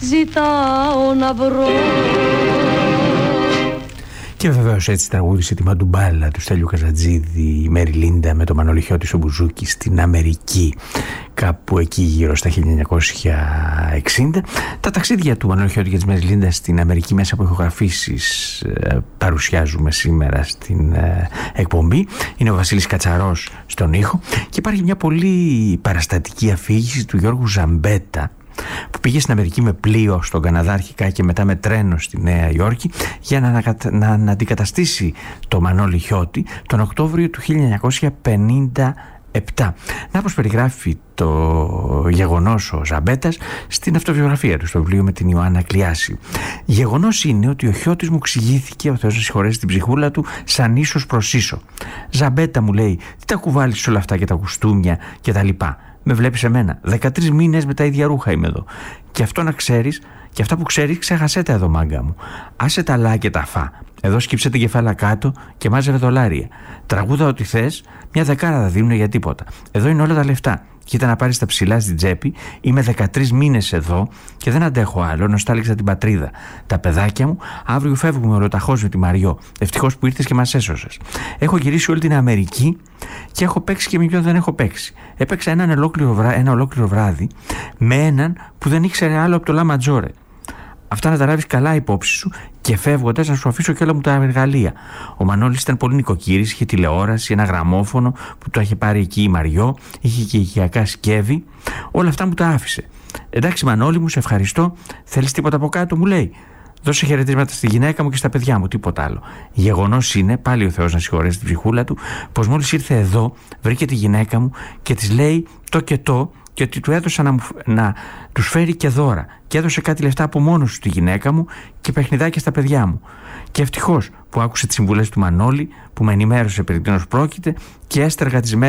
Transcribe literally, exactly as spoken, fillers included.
ζητάω να βρω. Και βεβαίως έτσι τραγούδισε τη Μαντουμπάλα του Στέλιου Καζατζίδη η Μέρι Λίντα με το Μανώλη Χιώτη στο μπουζούκι στην Αμερική, κάπου εκεί γύρω στα χίλια εννιακόσια εξήντα. Τα ταξίδια του Μανώλη Χιώτη και της Μέρι Λίντα στην Αμερική μέσα από ηχογραφήσεις ε, παρουσιάζουμε σήμερα στην ε, εκπομπή. Είναι ο Βασίλης Κατσαρός στον ήχο και υπάρχει μια πολύ παραστατική αφήγηση του Γιώργου Ζαμπέτα, που πήγε στην Αμερική με πλοίο στον Καναδά αρχικά και μετά με τρένο στη Νέα Υόρκη για να, ανακατα... να, να αντικαταστήσει το Μανώλη Χιώτη τον Οκτώβριο του χίλια εννιακόσια πενήντα επτά. Να πως περιγράφει το γεγονός ο Ζαμπέτας στην αυτοβιογραφία του, στο βιβλίο με την Ιωάννα Κλιάση. Γεγονός είναι ότι ο Χιώτης μου εξηγήθηκε, ο Θεός να συγχωρέσει την ψυχούλα του, σαν ίσος προς ίσο. Ζαμπέτα, μου λέει, τι τα κουβάλεις όλα αυτά και τα κουστούμια και τα λοιπά. Με βλέπεις εμένα, δεκατρείς μήνες με τα ίδια ρούχα είμαι εδώ. Και αυτό να ξέρεις, και αυτά που ξέρεις ξέχασέ τα εδώ, μάγκα μου. Άσε τα λά και τα φά. Εδώ σκύψε την κεφάλα κάτω και μάζευε δολάρια. Τραγούδα ό,τι θες, μια δεκάρα θα δίνουν για τίποτα. Εδώ είναι όλα τα λεφτά. Κοίτα να πάρεις τα ψηλά στην τσέπη. Είμαι δεκατρείς μήνες εδώ και δεν αντέχω άλλο. Νοστάλιξα την πατρίδα. Τα παιδάκια μου, αύριο φεύγουμε ολοταχώς με τη Μαριό. Ευτυχώς που ήρθες και μας έσωσες. Έχω γυρίσει όλη την Αμερική και έχω παίξει και με ποιον δεν έχω παίξει. Έπαιξα ένα ολόκληρο, βρά... ένα ολόκληρο βράδυ με έναν που δεν ήξερε άλλο από το Λα Ματζόρε. Αυτά να τα λάβεις καλά υπόψη σου και φεύγοντας να σου αφήσω και όλα μου τα εργαλεία. Ο Μανώλης ήταν πολύ νοικοκύρης, είχε τηλεόραση, ένα γραμμόφωνο που το είχε πάρει εκεί η Μαριό, είχε και οικιακά σκεύη. Όλα αυτά μου τα άφησε. Εντάξει, Μανώλη μου, σε ευχαριστώ. Θέλεις τίποτα από κάτω, μου λέει. Δώσε χαιρετίσματα στη γυναίκα μου και στα παιδιά μου, τίποτα άλλο. Γεγονός είναι, πάλι ο Θεός να συγχωρέσει την ψυχούλα του, πως μόλις ήρθε εδώ, βρήκε τη γυναίκα μου και της λέει το και το. Και ότι του έδωσα να, μου, να τους φέρει και δώρα. Και έδωσε κάτι λεφτά από μόνος του στη γυναίκα μου και παιχνιδάκια στα παιδιά μου. Και ευτυχώς που άκουσε τις συμβουλές του Μανώλη, που με ενημέρωσε περί τίνος πρόκειται και έστεργα τις μέρες